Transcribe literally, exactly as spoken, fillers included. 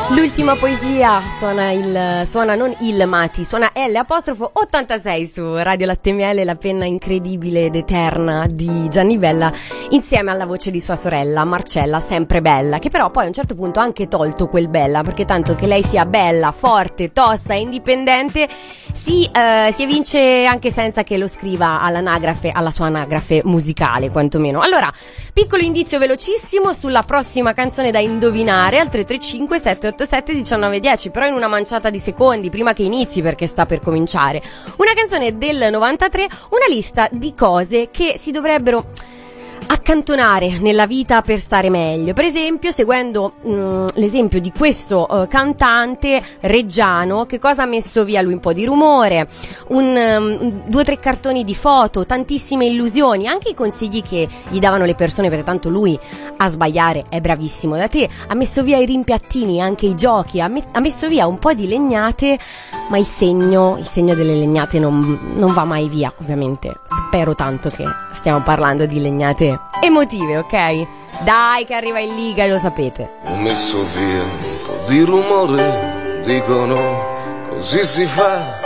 L'ultima poesia suona il suona non il Mati, suona L apostrofo ottantasei su Radio Latte Miele, la penna incredibile ed eterna di Gianni Bella, insieme alla voce di sua sorella Marcella, sempre bella, che però poi a un certo punto ha anche tolto quel bella, perché tanto che lei sia bella, forte, tosta e indipendente si, eh, si evince anche senza che lo scriva all'anagrafe, alla sua anagrafe musicale quantomeno. Allora, piccolo indizio velocissimo sulla prossima canzone da indovinare al tre tre cinque sette otto sette uno nove uno zero, però in una manciata di secondi prima che inizi, perché sta per cominciare. Una canzone del novantatré, una lista di cose che si dovrebbero accantonare nella vita per stare meglio. Per esempio, seguendo mh, l'esempio di questo uh, cantante reggiano, che cosa ha messo via lui? Un po' di rumore, un, um, due o tre cartoni di foto, tantissime illusioni, anche i consigli che gli davano le persone, perché tanto lui a sbagliare è bravissimo da te. Ha messo via i rimpiattini, anche i giochi, ha, me- ha messo via un po' di legnate, ma il segno, il segno delle legnate non, non va mai via, ovviamente. Spero tanto che stiamo parlando di legnate emotive, ok? Dai che arriva in Liga e lo sapete. Ho messo via un po' di rumore, dicono così si fa,